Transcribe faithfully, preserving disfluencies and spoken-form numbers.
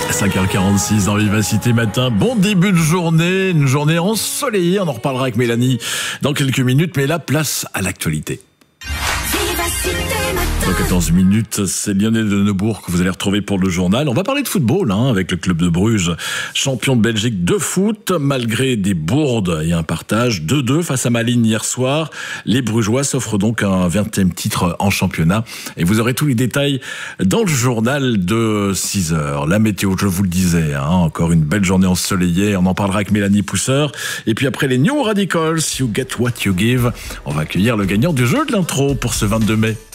cinq heures quarante-six dans Vivacité Matin. Bon début de journée, une journée ensoleillée. On en reparlera avec Mélanie dans quelques minutes. Mais là, place à l'actualité. Dans quatorze minutes, c'est Lionel de Neubourg que vous allez retrouver pour le journal. On va parler de football hein, avec le club de Bruges, champion de Belgique de foot. Malgré des bourdes et un partage deux deux face à Malines hier soir, les Brugeois s'offrent donc un vingtième titre en championnat. Et vous aurez tous les détails dans le journal de six heures. La météo, je vous le disais, hein, encore une belle journée ensoleillée. On en parlera avec Mélanie Pousseur. Et puis après les New Radicals, You Get What You Give, on va accueillir le gagnant du jeu de l'intro pour ce vingt-deux mai.